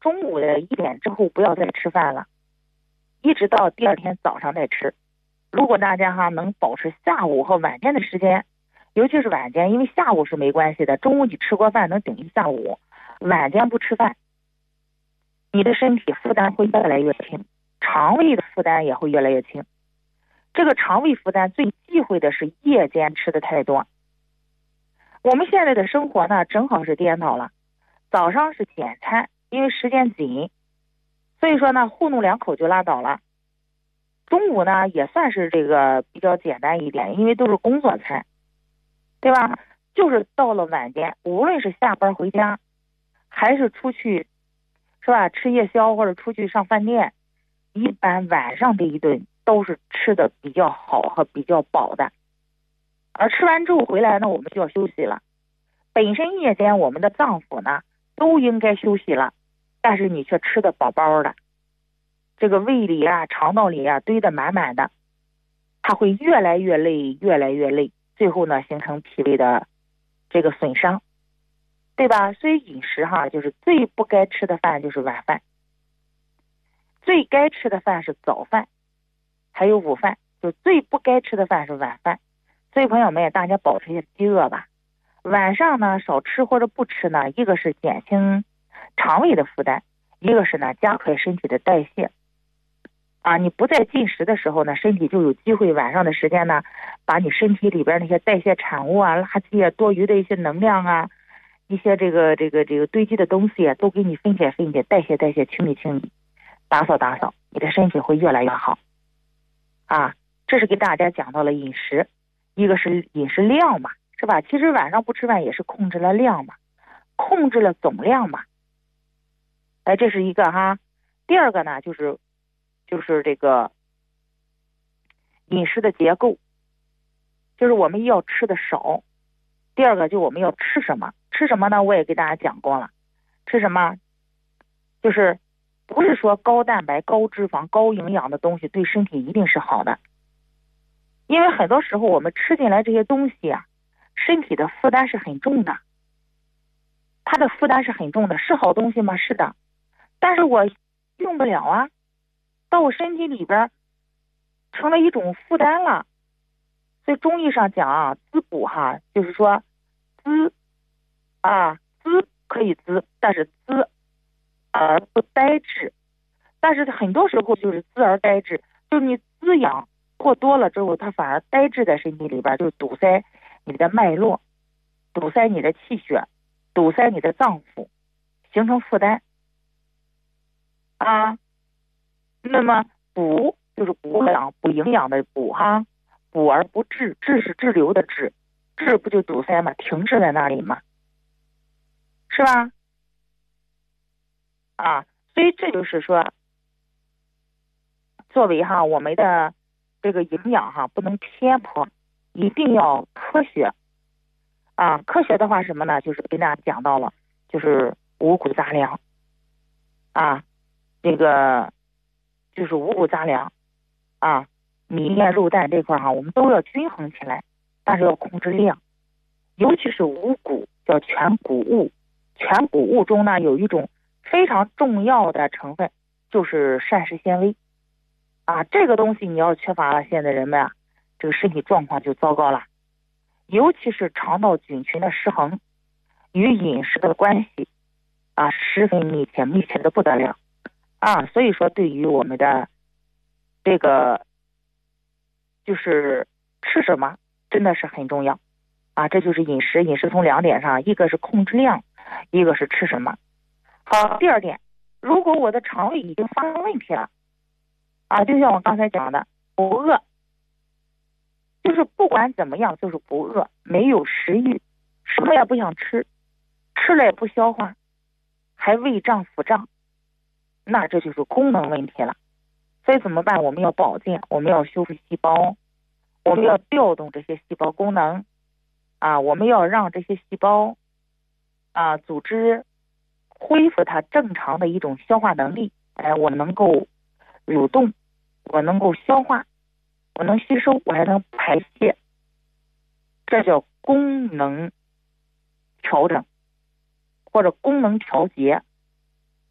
中午的1点之后不要再吃饭了，一直到第二天早上再吃。如果大家能保持下午和晚间的时间，尤其是晚间，因为下午是没关系的，中午你吃过饭能顶一下午，晚间不吃饭，你的身体负担会越来越轻，肠胃的负担也会越来越轻。这个肠胃负担最忌讳的是夜间吃的太多。我们现在的生活呢，正好是颠倒了，早上是简餐，因为时间紧，所以说呢糊弄2口就拉倒了。中午呢也算是这个比较简单一点，因为都是工作餐，对吧？就是到了晚间，无论是下班回家，还是出去，是吧？吃夜宵或者出去上饭店，一般晚上这一顿都是吃的比较好和比较饱的。而吃完之后回来呢，我们就要休息了。本身夜间我们的脏腑呢都应该休息了，但是你却吃的饱饱的，这个胃里啊、肠道里啊堆得满满的，它会越来越累，越来越累，最后呢形成脾胃的这个损伤，对吧？所以饮食就是最不该吃的饭就是晚饭，最该吃的饭是早饭，还有午饭，就最不该吃的饭是晚饭。所以朋友们也大家保持一下饥饿吧。晚上呢少吃或者不吃呢，一个是减轻肠胃的负担，一个是呢加快身体的代谢。你不在进食的时候呢，身体就有机会晚上的时间呢，把你身体里边那些代谢产物啊、垃圾啊、多余的一些能量啊、一些这个堆积的东西啊，都给你分解、代谢、清理、打扫，你的身体会越来越好。这是给大家讲到了饮食，一个是饮食量嘛，是吧？其实晚上不吃饭也是控制了量嘛，控制了总量嘛。这是一个第二个呢，就是这个饮食的结构，就是我们要吃的少。第二个就我们要吃什么呢？我也给大家讲过了，吃什么就是不是说高蛋白、高脂肪、高营养的东西对身体一定是好的，因为很多时候我们吃进来这些东西身体的负担是很重的，它的负担是很重的，是好东西吗？是的，但是我用不了到我身体里边成了一种负担了。所以中医上讲滋补就是说滋可以滋，但是滋而不呆滞。但是很多时候就是滋而呆滞，就是你滋养过多了之后，它反而呆滞在身体里边，就堵塞你的脉络，堵塞你的气血，堵塞你的脏腑，形成负担那么补就是补营养的补补而不滞，滞是滞留的滞，滞不就堵塞吗？停滞在那里吗？是吧？所以这就是说，作为我们的这个营养不能偏颇，一定要科学科学的话什么呢？就是跟大家讲到了，就是五谷杂粮这个就是五谷杂粮米面肉蛋这块我们都要均衡起来，但是要控制量，尤其是五谷叫全谷物，全谷物中呢有一种非常重要的成分，就是膳食纤维这个东西你要缺乏了，现在人们这个身体状况就糟糕了，尤其是肠道菌群的失衡与饮食的关系十分密切的不得了所以说对于我们的这个就是吃什么真的是很重要这就是饮食从2点上，一个是控制量，一个是吃什么。好，第二点，如果我的肠胃已经发生问题了就像我刚才讲的，不饿，就是不管怎么样就是不饿，没有食欲，什么也不想吃，吃了也不消化，还胃胀腹胀，那这就是功能问题了。所以怎么办？我们要保健，我们要修复细胞，我们要调动这些细胞功能我们要让这些细胞组织恢复它正常的一种消化能力。我能够蠕动，我能够消化，我能吸收，我还能排泄，这叫功能调整或者功能调节